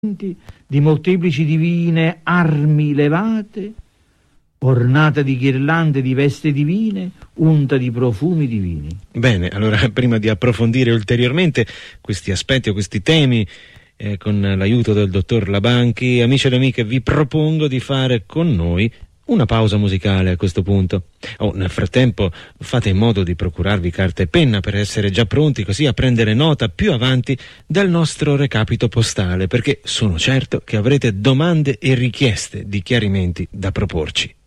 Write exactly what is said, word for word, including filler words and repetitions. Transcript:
di molteplici divine armi levate, ornata di ghirlande di veste divine, unta di profumi divini. Bene, allora prima di approfondire ulteriormente questi aspetti o questi temi eh, con l'aiuto del dottor Labanchi, amici ed amiche, vi propongo di fare con noi una pausa musicale a questo punto. Oh, nel frattempo fate in modo di procurarvi carta e penna per essere già pronti così a prendere nota più avanti del nostro recapito postale, perché sono certo che avrete domande e richieste di chiarimenti da proporci.